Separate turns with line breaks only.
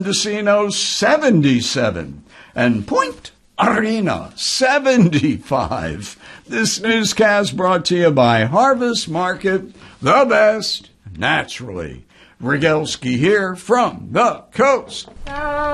Mendocino 77, and Point Arena 75. This newscast brought to you by Harvest Market, the best naturally. Rygelski here from the coast.